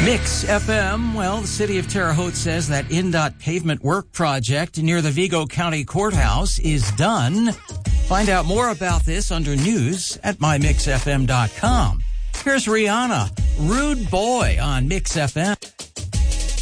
Mix FM. Well, the city of Terre Haute says that INDOT pavement work project near the Vigo County Courthouse is done. Find out more about this under news at mymixfm.com. Here's Rihanna, Rude Boy on Mix FM.